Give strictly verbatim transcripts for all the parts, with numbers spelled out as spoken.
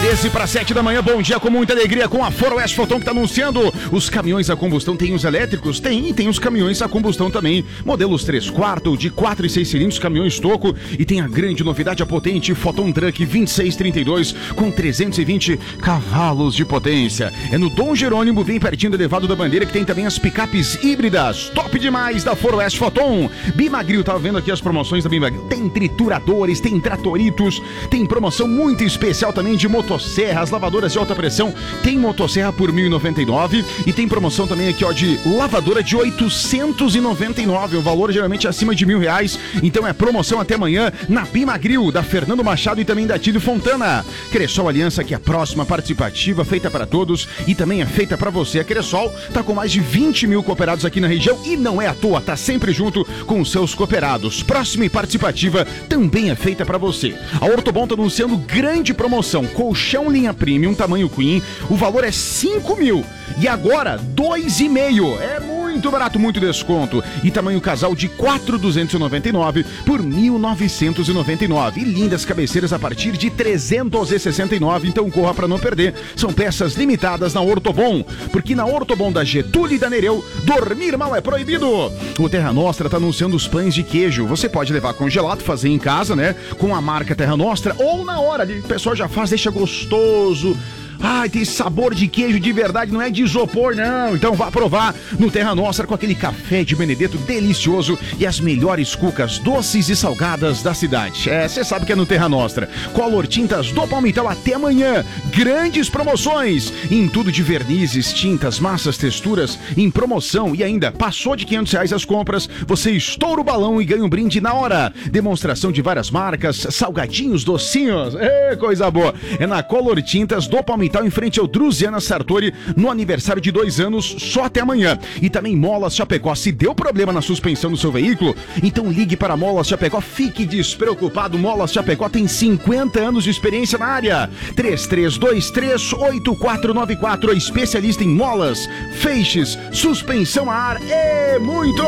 treze para sete da manhã, bom dia com muita alegria com a Foro Oeste Foton que está anunciando os caminhões a combustão. Tem os elétricos? Tem, e tem os caminhões a combustão também. Modelos três quartos, de quatro e seis cilindros, caminhões toco. E tem a grande novidade, a potente Foton Truck vinte e seis trinta e dois com trezentos e vinte cavalos de potência. É no Dom Jerônimo, bem pertinho do Elevado da Bandeira, que tem também as picapes híbridas. Top demais da Foro Oeste Foton. Bimagril, tava vendo aqui as promoções da Bimagril. Tem trituradores, tem tratoritos, tem promoção muito especial também de motosserras, lavadoras de alta pressão. Tem motosserra por mil e noventa e nove e tem promoção também aqui, ó, de lavadora de oitocentos e noventa e nove. O valor geralmente é acima de mil reais. Então é promoção até amanhã na Bimagril, da Fernando Machado e também da Tílio Fontana. Cressol Aliança, que é a próxima participativa, feita para todos e também é feita para você. A Cressol tá com mais de vinte mil cooperados aqui na região e não é à toa, tá sempre junto com os seus cooperados. Próxima e participativa também é feita para você. A Ortobon tá anunciando grande promoção. Colchão linha premium, tamanho queen. O valor é cinco mil. E agora, dois e meio. É muito barato, muito desconto. E tamanho casal de quatro mil duzentos e noventa e nove por mil novecentos e noventa e nove. E lindas cabeceiras a partir de trezentos e sessenta e nove. Então corra para não perder. São peças limitadas na Ortobon. Porque na Ortobon da Getúlio e da Nereu, dormir mal é proibido. O Terra Nostra tá anunciando os pães de queijo. Você pode levar congelado, fazer em casa, né? Com a marca Terra Nostra ou na hora ali. O pessoal já faz, deixa gostoso. Ai, tem sabor de queijo de verdade, não é de isopor, não. Então vá provar no Terra Nostra com aquele café de Benedetto delicioso e as melhores cucas doces e salgadas da cidade. É, você sabe que é no Terra Nostra. Color Tintas do Palmital até amanhã. Grandes promoções em tudo de vernizes, tintas, massas, texturas em promoção. E ainda, passou de quinhentos reais as compras, você estoura o balão e ganha um brinde na hora. Demonstração de várias marcas, salgadinhos, docinhos. É, coisa boa. É na Color Tintas do Palmital, em frente ao Druziana Sartori, no aniversário de dois anos, só até amanhã. E também Molas Chapecó. Se deu problema na suspensão do seu veículo, então ligue para Molas Chapecó. Fique despreocupado. Molas Chapecó tem cinquenta anos de experiência na área. três três dois três oito quatro nove quatro. Especialista em molas, feixes, suspensão a ar e muito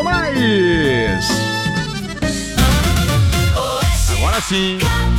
mais. Agora sim.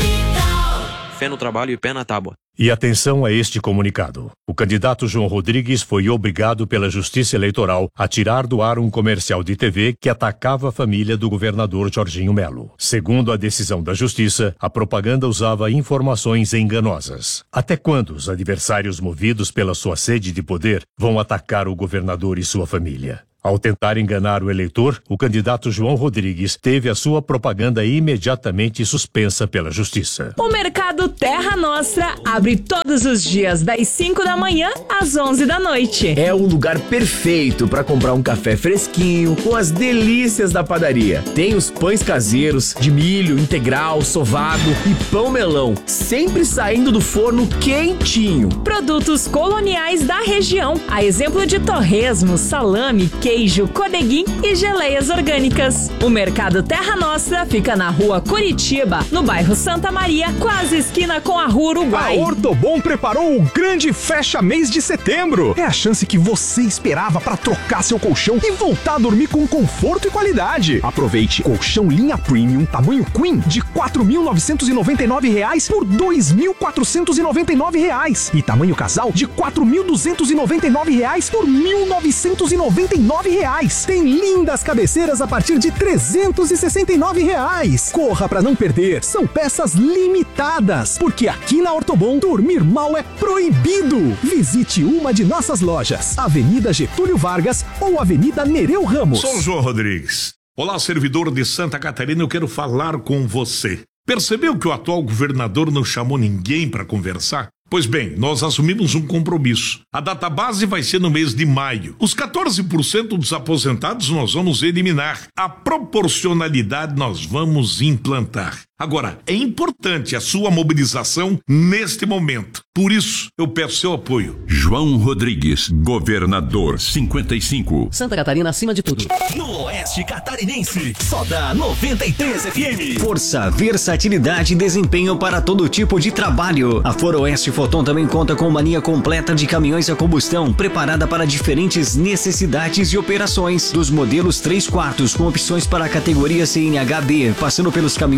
Fé no trabalho e pé na tábua. E atenção a este comunicado. O candidato João Rodrigues foi obrigado pela Justiça Eleitoral a tirar do ar um comercial de T V que atacava a família do governador Jorginho Melo. Segundo a decisão da Justiça, a propaganda usava informações enganosas. Até quando os adversários movidos pela sua sede de poder vão atacar o governador e sua família? Ao tentar enganar o eleitor, o candidato João Rodrigues teve a sua propaganda imediatamente suspensa pela Justiça. O Mercado Terra Nostra abre todos os dias das cinco da manhã às onze da noite. É o lugar perfeito para comprar um café fresquinho com as delícias da padaria. Tem os pães caseiros de milho, integral, sovado e pão melão, sempre saindo do forno quentinho. Produtos coloniais da região, a exemplo de torresmo, salame, queijo, queijo, coneguim e geleias orgânicas. O Mercado Terra Nostra fica na rua Curitiba, no bairro Santa Maria, quase esquina com a rua Uruguai. A Ortobon preparou o grande fecha-mês de setembro. É a chance que você esperava para trocar seu colchão e voltar a dormir com conforto e qualidade. Aproveite colchão linha premium, tamanho queen, de quatro mil novecentos e noventa e nove reais por dois mil quatrocentos e noventa e nove reais. E tamanho casal de quatro mil duzentos e noventa e nove reais por mil novecentos e noventa e nove reais. Tem lindas cabeceiras a partir de trezentos e sessenta e nove reais. Corra para não perder. São peças limitadas, porque aqui na Ortobon dormir mal é proibido. Visite uma de nossas lojas, Avenida Getúlio Vargas ou Avenida Nereu Ramos. Sou João Rodrigues. Olá, servidor de Santa Catarina, eu quero falar com você. Percebeu que o atual governador não chamou ninguém para conversar? Pois bem, nós assumimos um compromisso. A data base vai ser no mês de maio. Os quatorze por cento dos aposentados nós vamos eliminar. A proporcionalidade nós vamos implantar. Agora, é importante a sua mobilização neste momento. Por isso, eu peço seu apoio. João Rodrigues, governador cinquenta e cinco. Santa Catarina acima de tudo. No Oeste Catarinense, só dá noventa e três F M. Força, versatilidade e desempenho para todo tipo de trabalho. A Foro Oeste Foton também conta com uma linha completa de caminhões a combustão, preparada para diferentes necessidades e operações. Dos modelos três quartos, com opções para a categoria C N H D, passando pelos caminhões toco,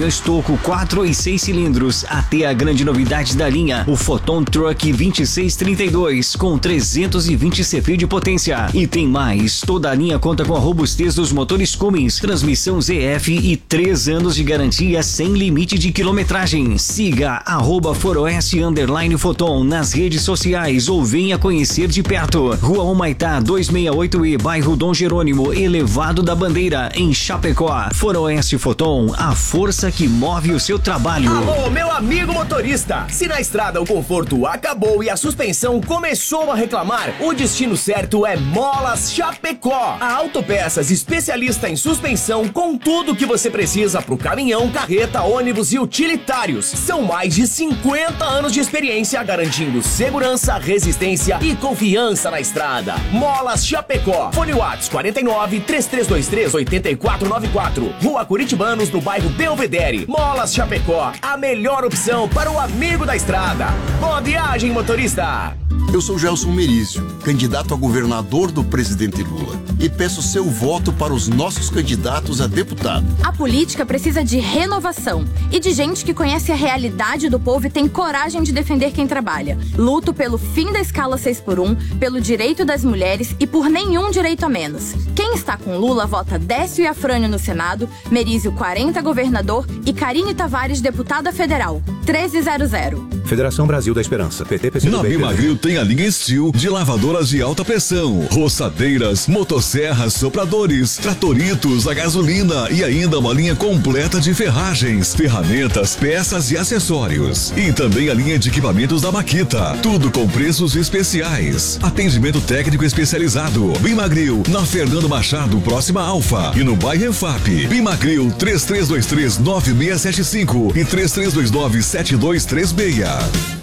estoco quatro e seis cilindros, até a grande novidade da linha, o Photon Truck vinte e seis trinta e dois, com trezentos e vinte C P de potência. E tem mais, toda a linha conta com a robustez dos motores Cummins, transmissão Z F e três anos de garantia sem limite de quilometragem. Siga arroba Foroeste underline Photon nas redes sociais ou venha conhecer de perto. Rua Humaitá duzentos e sessenta e oito E, bairro Dom Jerônimo, Elevado da Bandeira, em Chapecó. Foroeste Photon, a força que move o seu trabalho. Alô, meu amigo motorista! Se na estrada o conforto acabou e a suspensão começou a reclamar, o destino certo é Molas Chapecó. A Autopeças, especialista em suspensão, com tudo que você precisa pro caminhão, carreta, ônibus e utilitários. São mais de cinquenta anos de experiência, garantindo segurança, resistência e confiança na estrada. Molas Chapecó. Fone Whats quarenta e nove, três três dois três, oito quatro nove quatro. Rua Curitibanos, no bairro Belvedere. Molas Chapecó, a melhor opção para o amigo da estrada. Boa viagem, motorista! Eu sou Gelson Merizio, candidato a governador do presidente Lula, e peço seu voto para os nossos candidatos a deputado. A política precisa de renovação e de gente que conhece a realidade do povo e tem coragem de defender quem trabalha. Luto pelo fim da escala seis por um, pelo direito das mulheres e por nenhum direito a menos. Quem está com Lula vota Décio e Afrânio no Senado, Merizio quarenta governador e Karine Tavares deputada federal. treze zero zero. Federação Brasil da Esperança. P T, P C do B. Na Bimagril tem a linha Steel de lavadoras de alta pressão, roçadeiras, motosserras, sopradores, tratoritos a gasolina e ainda uma linha completa de ferragens, ferramentas, peças e acessórios. E também a linha de equipamentos da Makita. Tudo com preços especiais. Atendimento técnico especializado. Bimagril, na Fernando Machado, próxima a Alfa. E no bairro Enfap. Bimagril três três dois três, nove seis sete cinco e três três dois nove, sete dois três seis.